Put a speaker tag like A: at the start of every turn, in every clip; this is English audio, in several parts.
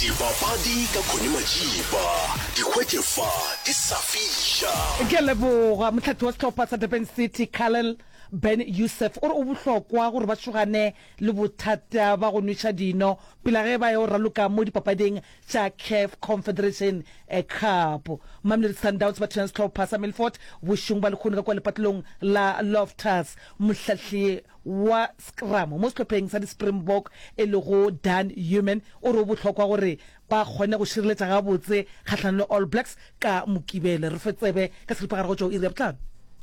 A: Dipapadi ka Khoni Majiba, dikgwetlefa di sa fisha.
B: Ke leboga motlhathi wa setlhopha sa Durban City Khalil Ben Yusuf o re o bohlokwa gore ba tshogane le bothata ba go ntsha dino pila ge ba yo raloka mo dipapading tša CAF Confederation Cup. Mamelodi Sundowns ba tsena setlhopha sa Milford bošong ba lekgone ka kwa lepatlelong la Loftus. Mohlahli wa Scrum mo setlhopheng sa di-Springbok e le go Dan Human o re o bohlokwa gore ba kgone go šireletša ga botse kgatlhano le All Blacks ka Mokibele. Re fetsebe ka setlhopha gare go tšo iri ya botlhano.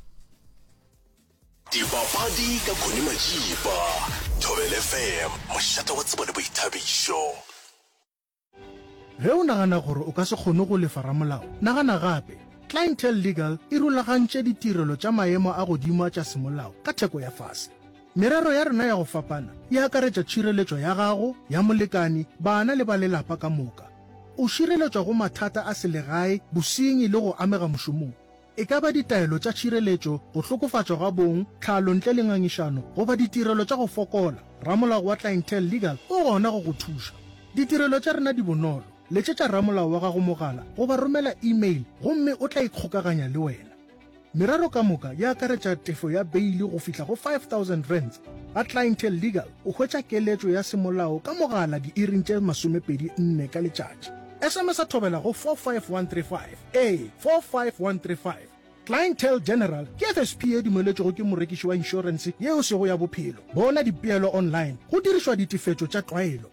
A: Dipapadi ka Khoni Majiba, Thobel FM, mošata wa tsebo le boithabišo.
C: Ge o nagana gore o ka se kgone go lefa ramolao, nagana gape. Clientele Legal e rulagantše ditirelo tša maemo a godimo tša semolao ka theko ya fase. Merero ya rena ya go fapana e akaretša tšhireletšo ya gago, ya molekani, bana le ba lelapa ka moka. O šireletšwa go mathata a selegae, bosenyi le go amega mošomong. E ka ba ditaelo tša tšhireletšo, go hlokofatšwa ga bong, tlhalo ntle le ngangišano, goba ditirelo tša go fokola. Ramolao wa Clientele Legal o gona go go thuša. Ditirelo tša rena di bonolo. Letšetša ramolao wa gago mogala goba romela email gomme o tla ikgokaganya le wena. Merero ka moka ya akaretša tefo ya beili go fihla go 5,000 rands. Ga Clientele Legal o hwetša keletšo ya semolao ka mogala diiring tše 24 ka letšatši. SMS a thobela go 45135 45135. Clientele General ke FSP e dumeletšego ke morekiši wa insurance yeo sego ya bophelo. Bona dipeelo online go dirišwa ditefetšo tša tlwaelo.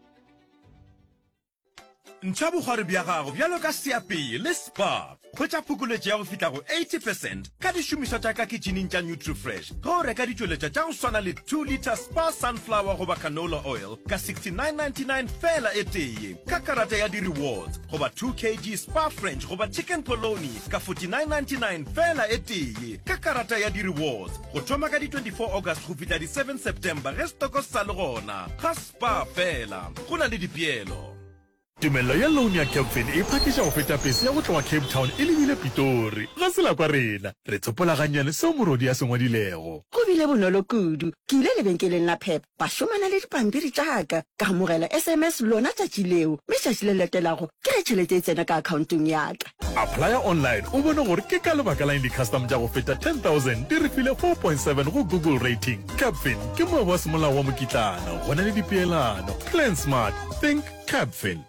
D: Ntšha bogware bja gago bjalo ka seapeye le spa hwetša phukuletšo ya go fihla go 80% ka dišomišwa tša ka kitšhineng tša NutriFresh ge o reka ditšweletša tša go swana le 2 liter spa sunflower goba canola oil ka 69.99 fela e tee ka karata ya di-rewards goba 2 kg spa french goba chicken polony ka 49.99 fela e tee ka karata ya di-rewards go thoma ka di-24 august go fihla di-7 september ge stoko sa le gona ga spa fela go na le dipeelo.
E: Tumelo ya loan ya Capfin e phakiša go feta pese ya go tloga Cape Town e lebile Pitori ga sela kwa rena re tsopola ganyane seo morodi ya sengwadilego
F: go bile bonolo kudu ke ile lebenkeleng la Pep ba šomana le dipampiri tšaka ka amogela SMS lona tšatši leo mme tšatši le letelago ke re tšhelete e tsena ka accountong ya ka.
E: Applya online o bone gore ke ka lebaka la di-custom tša go feta 10,000 di re file 4.7 go Google rating. Capfin ke moabo wa semolao wa mokitlana go na le dipeelano. Plan smart, think Capfin.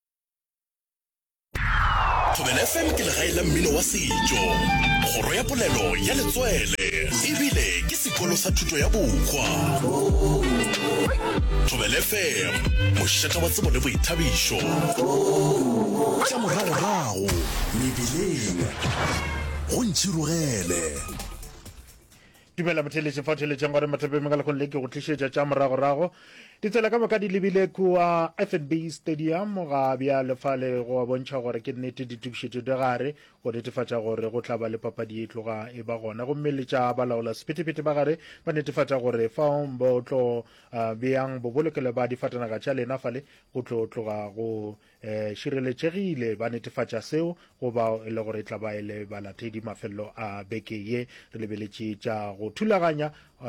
A: Thobel FM ke legae la mmino wa setšo, kgoro ya polelo ya letswele, ebile ke sekolo sa thuto ya bokgwa. Thobel FM, mošata wa tsebo le boithabišo. Tša moragorago mebileng go ntšhirogele.
G: Dumela motheletše fa theletšang gore mathapeng ka lekgone le ke go tlišetša tša moragorago di tsela ka moka di lebile kua FNB Stadium ga bja lefale go bontšha gore ke nnete ditukišetšo di gare go netefatša gore go tla ba le papadi e tloga e ba gona gomme le tša balaola sephethephethe ba gare ba netefatša gore fao bo tlo bjang bobolokelo ba difatanaga tša lena fale go tlo tloga go šireletšegile ba netefatša seo goba e le gore e tla ba e le balatedi mafelelo a beke ye re lebeletše tša go thulaganya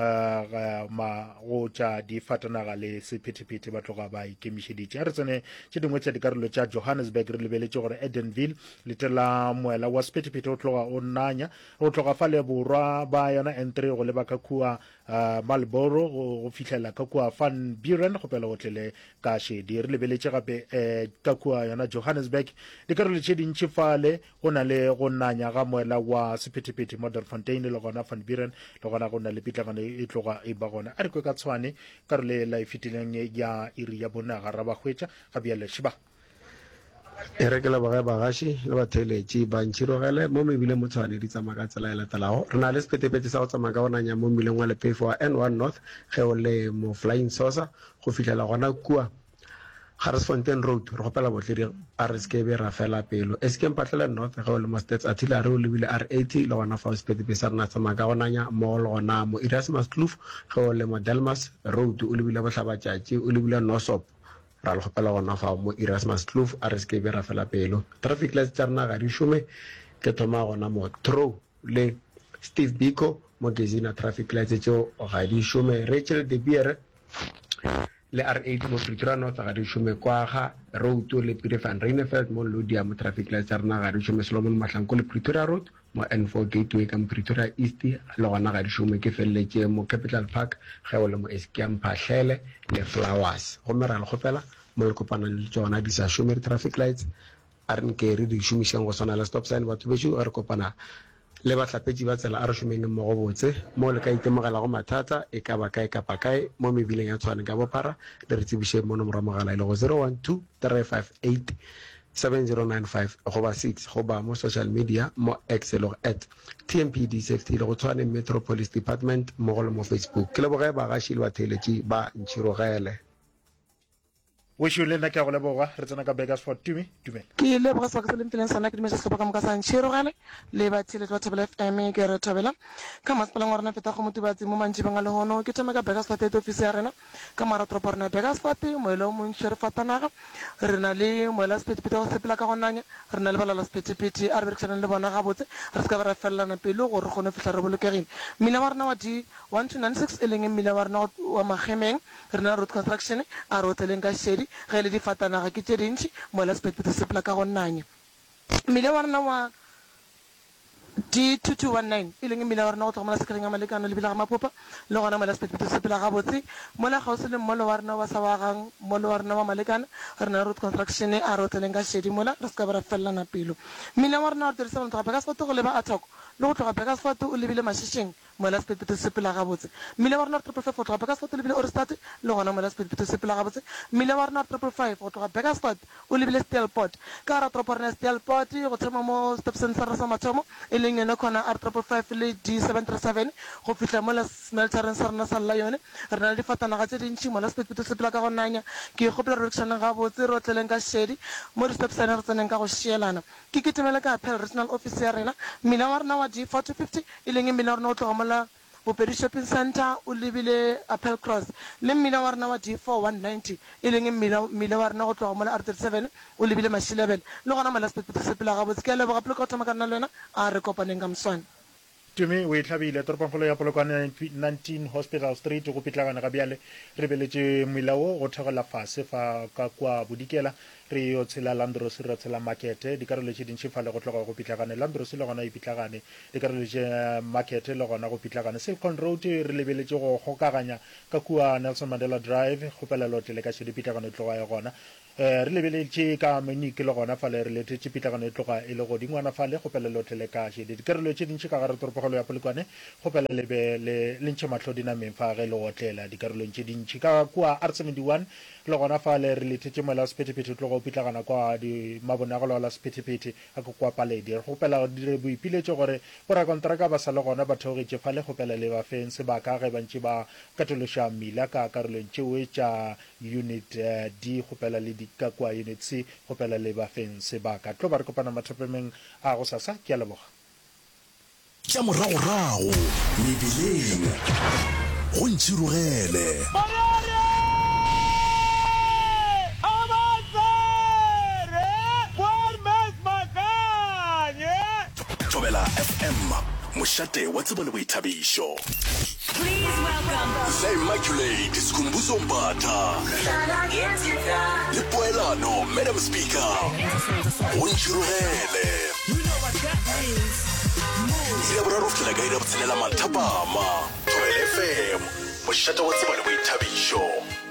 G: go tša difatanaga le sephethephethe ba tloga ba ikemišeditše a re tsene tše dingwe tša dikarolo tša Johannesburg re lebeletše gore Edenville letela moela wa sephethephethe o tloga o nanya o tloga fa le borwa ba yona N3 go leba ka kua Marlboro go fihlela ka kua Van Buren go pela go tlele ka šedi re lebeletše gape ka kua yona Johannesburg dikarolo tše dintši fale go na le go nanya ga moela wa sephethephethe Modderfontein le gona Van Buren le gona go na le pitlagano e tloga e ba gona a re kwe ka tshwane karole la fitileng ya iri ya bona ga ra ba hwetša ga bjale shiba
H: e re ke le bagaši le batheletši ba ntšhirogele mo mebile mo tshwane di tsamaya ka tsela e latelago re na le sephethephethe sa go tsamaya ka gonanya mo mmeleng wa lepefo wa N1 North ge o le mo Flying Saucer go fitlhela gona kua Harrisfontein Road re gopela botledi a re se be ra fela pelo e se ke mpatlela North ge o le mo Stats Artillery o lebile R80 le gona fa sephethephethe sa rena tsamaya ka gonanya mo le gona mo Erasmus Kloof ge o le mo Delmas Road o lebile bohlabatšatši o lebile Nosop ra le gopela gona fa mo Erasmus Kloof a re se ke be ra fela pelo traffic lights tša rena ga di šome ke thoma gona mo Tro le Steve Biko mo Gezina traffic lights tšeo ga di šome Rachel De Beer le R8 mo Pretoria North ga di šome kwa ga road le Pieter van Reineveld mo Lodia mo traffic lights tsa rena ga di šome Solomon Mahlangu le Pretoria Road mo N4 gateway ka Pretoria East le gona ga di šome ke feleletse mo Capital Park ge o le mo Eskiam Phahlele le Flowers go mera le gopela mo le kopana le tsona di sa šome traffic lights a re nke re di šomišang go swana le stop sign batho besho re kopana le batlapetši ba tsela a re šomeng mo go botse mo le ka itemogela go mathata e ka ba kae kapa kae mo mebileng ya tshwane ka bophara le re tsebiše mo nomoro mogala e le go 012 358 7095 goba 6 goba mo social media mo X le go @TMPD Safety le go tshwane Metropolis Department mo go le mo Facebook ke le boge ba gaši le batheletši ba ntšhirogele
G: Wishu le nna ke a go leboga re tsena ka Bakersford Tumi
I: ke leboga sa ka se lemfeleng sana ke dimešo sehlopha ka moka sa ntšhirogele le batheletši ba Thobela FM ke re thobela ka masepaleng wa rena feta go motubatsi mo mantši banga le gono ke thoma ka Bakersford ete ofisi ya rena ka maratoropo rena Bakersford moelo o montši re fatanaga re na le moela sephethephethe go sepela ka go nanya re na le balala sephethephethe a re berekišanang le bona gabotse re se ka ba ra felelana pelo gore re kgone fitlha re bolokegile mmila wa rena wa D1296 e leng mmila wa rena wa magemeng re na road construction a re otleleng ka shedi ge le di fatanaga ke tše dintši moela sephethephethe sepela ka go nanya mmile wa rena wa D2219 e leng mmila wa rena go tlhokomela sekeleng ya malekano le bila ga mapopa le gona moela sephethephethe sepela gabotse mola gausi le mmolo wa rena wa sa wagang mmolo wa rena wa malekane re na road construction a re otleleng ka shedi mola re se ka ba ra felelana pelo mmila wa rena wa 37 go tloga Bakersford go leba Atoko le go tloga Bakersford o lebile mašišeng moela sephethephethe sepela gabotse mmila wa rena wa 555 go tloga Bakersford o lebile Oristat le gona moela sephethephethe sepela gabotse mmila wa rena wa 555 go tloga Bakersford o lebile Stelport ka ra toropo rena Stelport go thoma mo stepson sa rena sa mathomo e leng yone khona R555 le D737 go fihla mo la smeltereng sa rena sa Lion re na le difatanaga tse dintši moela sephethephethe sepela ka go nanya ke gopela re rekšanang gabotse re otleleng ka shedi mo di-stepsine re tseneng ka go šielana ke ketemele ka Apple regional office ya rena mmila wa rena wa D4050 e leng mmila wa rena o tloga mola Bopedi Shopping Center o lebile Apple Cross le mmila wa rena wa D4190 e leng mmila wa rena go tloga mola R37 o lebile Mashilebele le gona moela sephethephethe sepela gabotse ke a leboga pele ka go thoma ka nna le wena a re kopaneng ka moswane
G: Tumi o e tlhabile toropokgolo ya Polokwane 19 Hospital Street go pitlagana ga bjale re beletše molao go thegela fase fa ka kwa bodikela re yo tshela Landros re tshela market dikarolo tše dintši fa le go tloga go pitlagane Landros le gona e pitlagane dikarolo tše market le gona go pitlagane Silkon Road re lebeletše go gokaganya ka kua Nelson Mandela Drive go pela lotle le ka tše dipitlagane tloga ya gona re lebeletše ka Monique le gona fa le re letetše pitlagane tloga e le go dingwana fa le go pela lotle le ka tše dikarolo tše dintši ka gare toropokgolo ya Polokwane go pela le ntše mahlo dinameng fa ge le otlela dikarolong tše dintši ka kua R71 le gona fa le re letetše moela sephethephethe tloga o pitlagana kwa di mabonagolo la sephethephethe a ko kwa Paledi go pela dire boipiletšo gore borakontraka ba sa le gona ba theogetše fa le go pela le ba feng sebaka ge bantši ba katološa mmila ka karolong tšeo tša unit D go pela le ka kwa unit C go pela le ba feng sebaka tlo ba re kopana mathopemeng a go sasa ke a leboga
A: tša moragorago mebileng go ntšhirogele Thobela FM mošate wa tsebo le boithabišo
J: Please welcome
A: The Immaculate Sikhumbuzo Mbatha le Poelano Madam Speaker go ntšhirogele ya boraro fela ka ira botshelela mathapama Thobela FM mošate wa tsebo le boithabišo